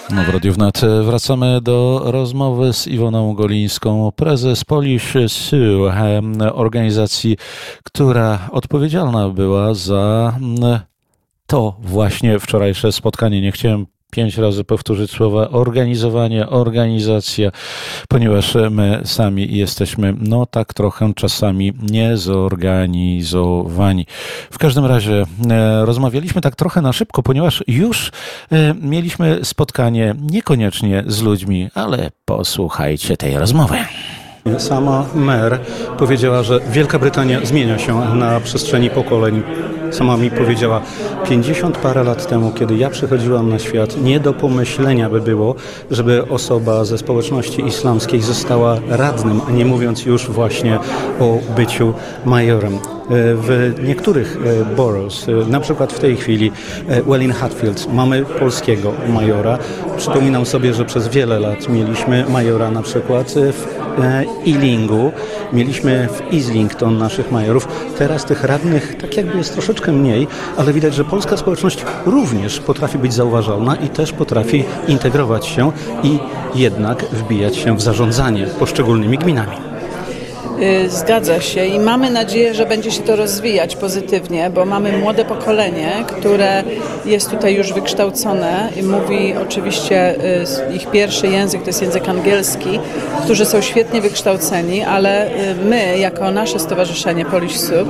No, w Radiu Wnet wracamy do rozmowy z Iwoną Golińską, prezes Polish Sue, organizacji, która odpowiedzialna była za to właśnie wczorajsze spotkanie. Nie chciałem 5 razy powtórzyć słowa organizowanie, organizacja, ponieważ my sami jesteśmy tak trochę czasami niezorganizowani. W każdym razie rozmawialiśmy tak trochę na szybko, ponieważ już mieliśmy spotkanie niekoniecznie z ludźmi, ale posłuchajcie tej rozmowy. Sama mer powiedziała, że Wielka Brytania zmienia się na przestrzeni pokoleń. Sama mi powiedziała, 50 parę lat temu, kiedy ja przychodziłam na świat, nie do pomyślenia by było, żeby osoba ze społeczności islamskiej została radnym, a nie mówiąc już właśnie o byciu majorem. W niektórych boroughs, na przykład w tej chwili Welling Hatfield, mamy polskiego majora. Przypominam sobie, że przez wiele lat mieliśmy majora na przykład w Ealingu, mieliśmy w Islington naszych majorów. Teraz tych radnych tak jakby jest troszeczkę mniej, ale widać, że polska społeczność również potrafi być zauważalna i też potrafi integrować się i jednak wbijać się w zarządzanie poszczególnymi gminami. Zgadza się i mamy nadzieję, że będzie się to rozwijać pozytywnie, bo mamy młode pokolenie, które jest tutaj już wykształcone i mówi oczywiście ich pierwszy język to jest język angielski, którzy są świetnie wykształceni, ale my jako nasze stowarzyszenie Polish Sue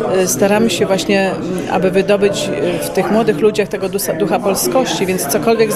staramy się właśnie, aby wydobyć w tych młodych ludziach tego ducha polskości, więc cokolwiek